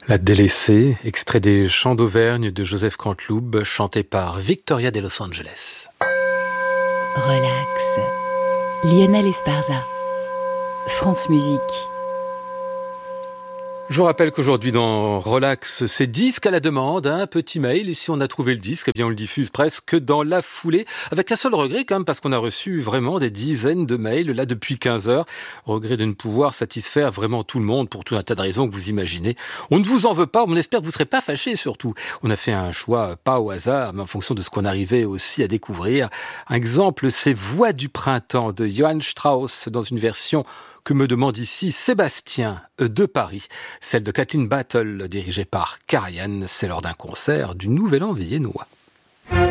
La délaissée, extrait des Chants d'Auvergne de Joseph Canteloube, chanté par Victoria de Los Angeles. Relax. Lionel Esparza. France Musique. Je vous rappelle qu'aujourd'hui dans Relax, c'est disque à la demande, un petit mail, et si on a trouvé le disque, eh bien on le diffuse presque dans la foulée, avec un seul regret quand même, parce qu'on a reçu vraiment des dizaines de mails, là depuis 15 heures, regret de ne pouvoir satisfaire vraiment tout le monde, pour tout un tas de raisons que vous imaginez. On ne vous en veut pas, on espère que vous ne serez pas fâchés surtout. On a fait un choix, pas au hasard, mais en fonction de ce qu'on arrivait aussi à découvrir. Un exemple, c'est Voix du printemps de Johann Strauss, dans une version que me demande ici Sébastien de Paris, celle de Kathleen Battle, dirigée par Karajan. C'est lors d'un concert du Nouvel An viennois.